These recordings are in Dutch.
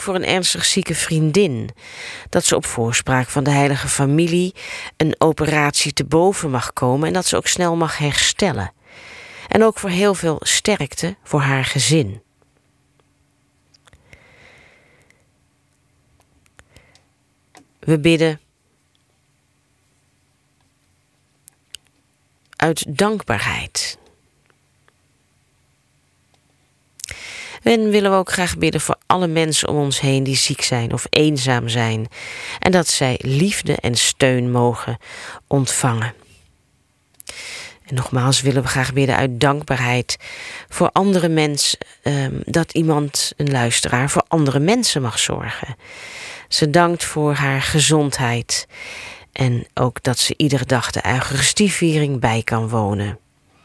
voor een ernstig zieke vriendin. Dat ze op voorspraak van de heilige familie een operatie te boven mag komen en dat ze ook snel mag herstellen. En ook voor heel veel sterkte voor haar gezin. We bidden uit dankbaarheid. En willen we ook graag bidden voor alle mensen om ons heen die ziek zijn of eenzaam zijn. En dat zij liefde en steun mogen ontvangen. En nogmaals willen we graag bidden uit dankbaarheid voor andere mensen. Dat iemand, een luisteraar, voor andere mensen mag zorgen. Ze dankt voor haar gezondheid. En ook dat ze iedere dag de Eucharistieviering bij kan wonen.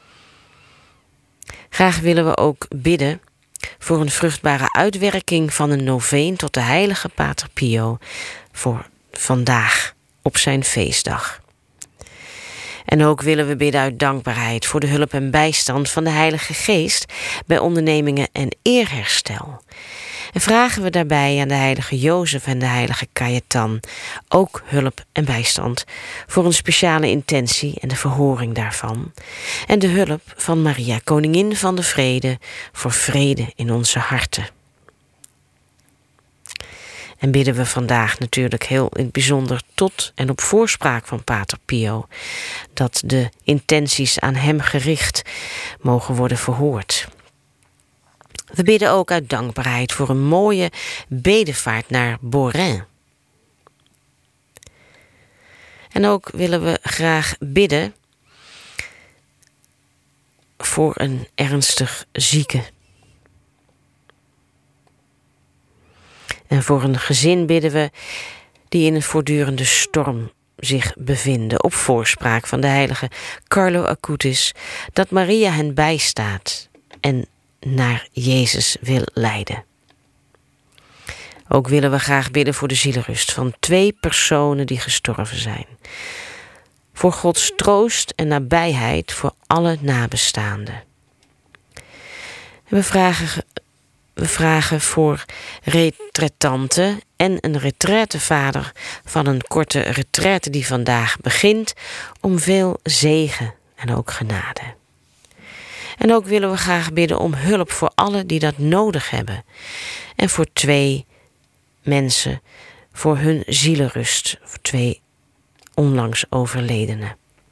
Graag willen we ook bidden voor een vruchtbare uitwerking van een noveen tot de heilige Pater Pio voor vandaag op zijn feestdag. En ook willen we bidden uit dankbaarheid voor de hulp en bijstand van de Heilige Geest bij ondernemingen en eerherstel. En vragen we daarbij aan de heilige Jozef en de heilige Cajetan ook hulp en bijstand voor een speciale intentie en de verhoring daarvan. En de hulp van Maria, koningin van de vrede, voor vrede in onze harten. En bidden we vandaag natuurlijk heel in het bijzonder tot en op voorspraak van Pater Pio, dat de intenties aan hem gericht mogen worden verhoord. We bidden ook uit dankbaarheid voor een mooie bedevaart naar Borin. En ook willen we graag bidden voor een ernstig zieke. En voor een gezin bidden we die in een voortdurende storm zich bevinden, op voorspraak van de heilige Carlo Acutis, dat Maria hen bijstaat en naar Jezus wil leiden. Ook willen we graag bidden voor de zielerust van 2 personen die gestorven zijn. Voor Gods troost en nabijheid voor alle nabestaanden. En we vragen voor retretanten en een retraitevader van een korte retraite die vandaag begint, om veel zegen en ook genade. En ook willen we graag bidden om hulp voor allen die dat nodig hebben. En voor 2 mensen, voor hun zielerust, voor 2 onlangs overledenen.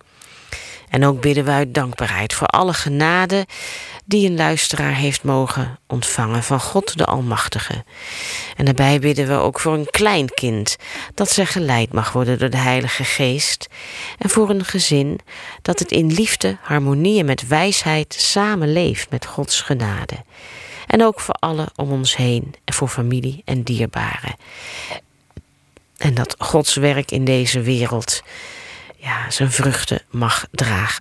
En ook bidden we uit dankbaarheid voor alle genade die een luisteraar heeft mogen ontvangen van God de Almachtige. En daarbij bidden we ook voor een kleinkind dat zij geleid mag worden door de Heilige Geest. En voor een gezin dat het in liefde, harmonie en met wijsheid samenleeft met Gods genade. En ook voor allen om ons heen en voor familie en dierbaren. En dat Gods werk in deze wereld zijn vruchten mag dragen.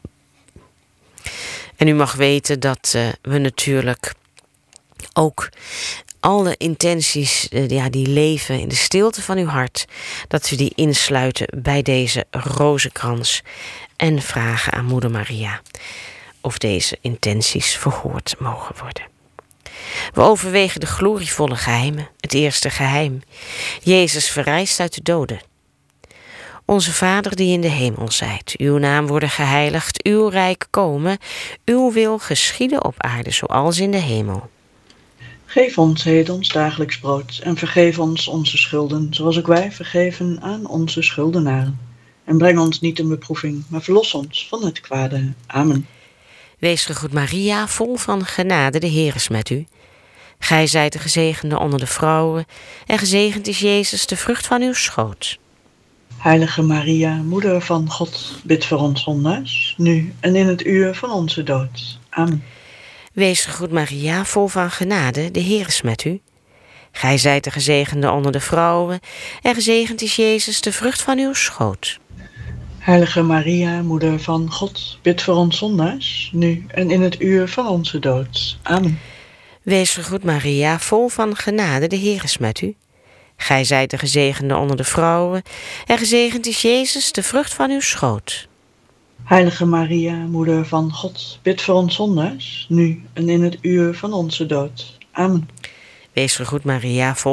En u mag weten dat we natuurlijk ook alle intenties die leven in de stilte van uw hart, dat we die insluiten bij deze rozenkrans en vragen aan Moeder Maria of deze intenties verhoord mogen worden. We overwegen de glorievolle geheimen. Het eerste geheim. Jezus verrijst uit de doden. Onze Vader die in de hemel zijt, uw naam worden geheiligd, uw rijk komen, uw wil geschieden op aarde zoals in de hemel. Geef ons heden ons dagelijks brood en vergeef ons onze schulden, zoals ook wij vergeven aan onze schuldenaren. En breng ons niet in beproeving, maar verlos ons van het kwade. Amen. Wees gegroet Maria, vol van genade, de Heer is met u. Gij zijt de gezegende onder de vrouwen, en gezegend is Jezus, de vrucht van uw schoot. Heilige Maria, Moeder van God, bid voor ons zondaars, nu en in het uur van onze dood. Amen. Wees gegroet Maria, vol van genade, de Heer is met u. Gij zijt de gezegende onder de vrouwen, en gezegend is Jezus, de vrucht van uw schoot. Heilige Maria, Moeder van God, bid voor ons zondaars, nu en in het uur van onze dood. Amen. Wees gegroet Maria, vol van genade, de Heer is met u. Gij zijt de gezegende onder de vrouwen, en gezegend is Jezus, de vrucht van uw schoot. Heilige Maria, Moeder van God, bid voor ons zondaars, nu en in het uur van onze dood. Amen. Wees gegroet Maria, vol